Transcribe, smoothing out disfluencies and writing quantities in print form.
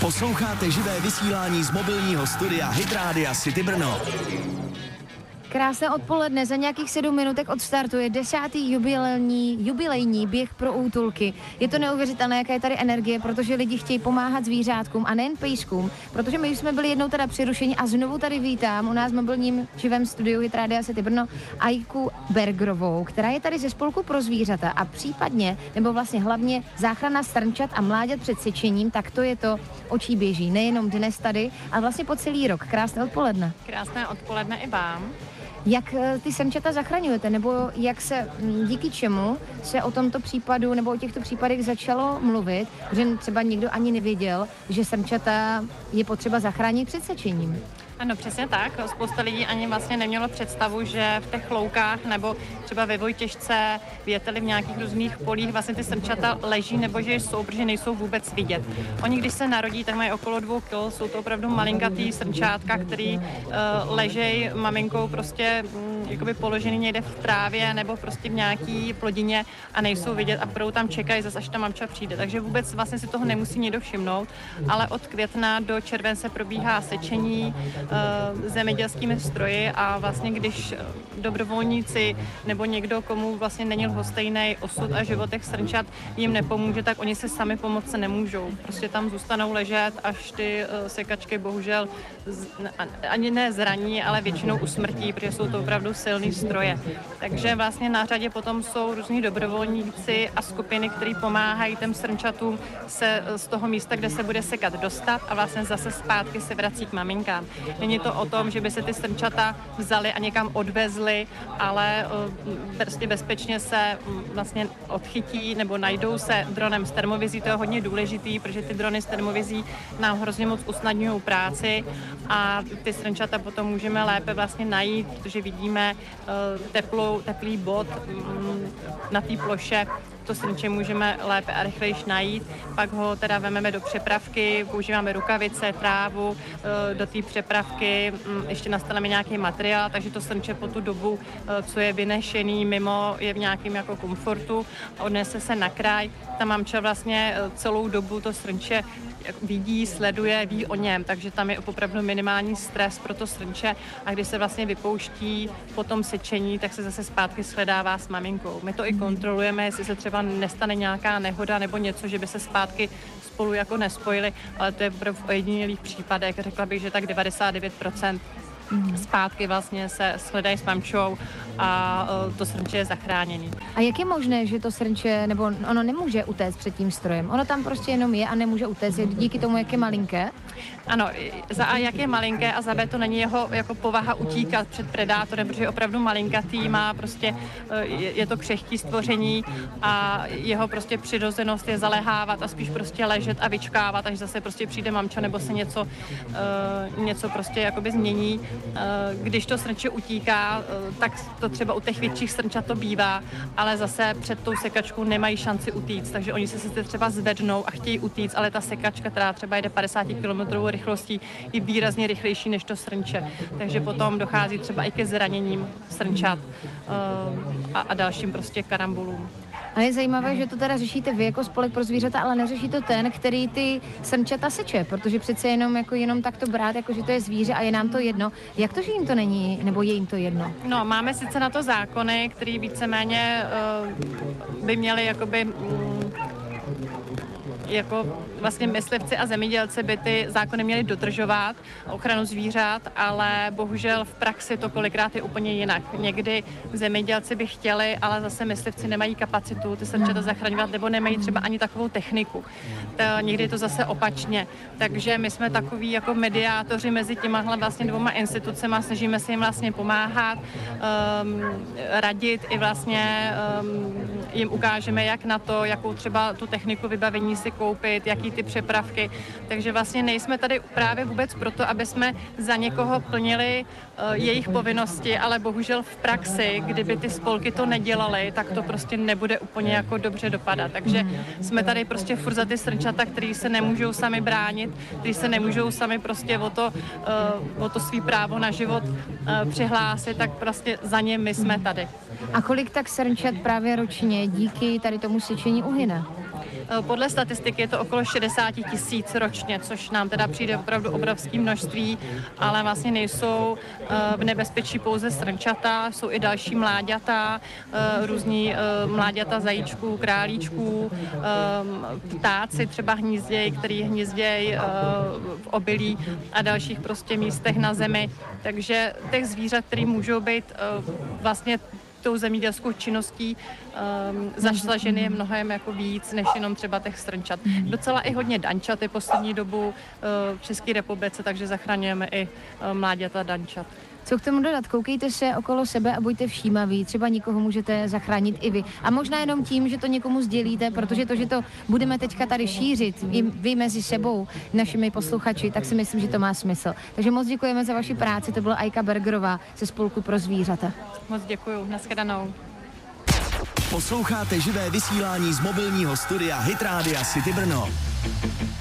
Posloucháte živé vysílání z mobilního studia Hit Rádia City Brno. Krásné odpoledne, za nějakých 7 minutek odstartuje 10. jubilejní běh pro útulky. Je to neuvěřitelné, jaká je tady energie, protože lidi chtějí pomáhat zvířátkům a nejen pejskům, protože my jsme byli jednou teda přerušeni a znovu tady vítám u nás v mobilním živém studiu Hit Rádia City Brno Ajku Bergerovou, která je tady ze spolku pro zvířata a případně, nebo vlastně hlavně záchrana srnčat a mláďat před sečením, tak to je to, o čí běží. Nejenom dnes tady, ale vlastně po celý rok. Krásné odpoledne. Krásné odpoledne i vám. Jak ty srnčata zachraňujete, nebo jak se, díky čemu se o tomto případu nebo o těchto případech začalo mluvit, že třeba nikdo ani nevěděl, že srnčata je potřeba zachránit před sečením? Ano, přesně tak. Spousta lidí ani vlastně nemělo představu, že v těch loukách nebo třeba ve Vojtěžce, věteli v nějakých různých polích vlastně ty srnčata leží nebo že jsou, protože nejsou vůbec vidět. Oni, když se narodí, tak mají okolo 2 kg, jsou to opravdu malinkatý srnčátka, který ležejí maminkou prostě jakoby položený někde v trávě nebo prostě v nějaký plodině a nejsou vidět a budou tam čekají zase, až ta mamča přijde. Takže vůbec vlastně si toho nemusí někdo všimnout, ale od května do července probíhá sečení zemědělskými stroji a vlastně když dobrovolníci nebo někdo, komu vlastně není lhostejný osud a život těch srnčat jim nepomůže, tak oni se sami pomoct nemůžou. Prostě tam zůstanou ležet, až ty sekačky bohužel ani ne zraní, ale většinou usmrtí, protože jsou to opravdu silný stroje. Takže vlastně na řadě potom jsou různí dobrovolníci a skupiny, které pomáhají těm srnčatům se z toho místa, kde se bude sekat, dostat a vlastně zase zpátky se vrací k maminkám. Není to o tom, že by se ty srnčata vzali a někam odvezli, ale prostě bezpečně se vlastně odchytí nebo najdou se dronem s termovizí. To je hodně důležitý, protože ty drony s termovizí nám hrozně moc usnadňují práci a ty srnčata potom můžeme lépe vlastně najít, protože vidíme teplý bod na té ploše. To srnče můžeme lépe a rychleji najít, pak ho teda vememe do přepravky, používáme rukavice, trávu, do té přepravky ještě nastaneme nějaký materiál, takže to srnče po tu dobu, co je vynešený mimo, je v nějakém jako komfortu, odnese se na kraj. Ta mamča vlastně celou dobu to srnče vidí, sleduje, ví o něm, takže tam je opravdu minimální stres pro to srnče a když se vlastně vypouští po tom sečení, tak se zase zpátky shledává s maminkou. My to i kontrolujeme, jestli se třeba nestane nějaká nehoda nebo něco, že by se zpátky spolu jako nespojili, ale to je v ojedinělých případech, řekla bych, že tak 99% zpátky vlastně se shledají s mamčou a to srnče je zachráněný. A jak je možné, že to srnče, nebo ono nemůže utéct před tím strojem? Ono tam prostě jenom je a nemůže utéct díky tomu, jak je malinké? Ano, za A, jak je malinké a za B, to není jeho jako povaha utíkat před predátorem, protože je opravdu malinkatý, má prostě, je to křehký stvoření a jeho prostě přirozenost je zaléhávat a spíš prostě ležet a vyčkávat, až zase prostě přijde mamča nebo se něco prostě jakoby změní. Když to srnče utíká, tak to třeba u těch větších srnčat to bývá, ale zase před tou sekačkou nemají šanci utíct, takže oni se sice třeba zvednou a chtějí utíct, ale ta sekačka, která třeba jede 50 km rychlostí, je výrazně rychlejší než to srnče. Takže potom dochází třeba i ke zraněním srnčat a dalším prostě karambolům. A je zajímavé, že to teda řešíte vy jako spolek pro zvířata, ale neřeší to ten, který ty srnčata seče, protože přece jenom tak to brát, jako že to je zvíře a je nám to jedno. Jak to, že jim to není, nebo je jim to jedno? No, máme sice na to zákony, který víceméně by měly jakoby jako vlastně myslivci a zemědělci by ty zákony měli dodržovat, ochranu zvířat, ale bohužel v praxi to kolikrát je úplně jinak. Někdy zemědělci by chtěli, ale zase myslivci nemají kapacitu ty srnčata zachraňovat nebo nemají třeba ani takovou techniku. Někdy je to zase opačně. Takže my jsme takový jako mediátoři mezi těma vlastně 2 institucemi, snažíme se jim vlastně pomáhat, radit i vlastně jim ukážeme, jak na to, jakou třeba tu techniku vybavení si koupit, jaký ty přepravky. Takže vlastně nejsme tady právě vůbec proto, aby jsme za někoho plnili jejich povinnosti, ale bohužel v praxi, kdyby ty spolky to nedělaly, tak to prostě nebude úplně jako dobře dopadat. Takže jsme tady prostě furt za ty srnčata, který se nemůžou sami bránit, který se nemůžou sami prostě o to svý právo na život přihlásit, tak prostě za ně my jsme tady. A kolik tak srnčat právě ročně díky tady tomu sečení uhyne? Podle statistiky je to okolo 60 000 ročně, což nám teda přijde opravdu obrovské množství, ale vlastně nejsou v nebezpečí pouze srnčata, jsou i další mláďata, různí mláďata zajíčků, králíčků, ptáci třeba který hnízdějí v obilí a dalších prostě místech na zemi. Takže těch zvířat, které můžou být vlastně tou zemědělskou činností zasaženy je mnohem jako víc, než jenom třeba těch srnčat. Docela i hodně dančat je poslední dobu v České republice, takže zachraňujeme i mláďata dančat. Co k tomu dodat? Koukejte se okolo sebe a buďte všímaví. Třeba nikoho můžete zachránit i vy. A možná jenom tím, že to někomu sdělíte, protože to, že to budeme teďka tady šířit, i vy mezi sebou, našimi posluchači, tak si myslím, že to má smysl. Takže moc děkujeme za vaši práci. To byla Ajka Bergerová ze Spolku pro zvířata. Moc děkuju. Nashledanou. Posloucháte živé vysílání z mobilního studia Hit Rádia City Brno.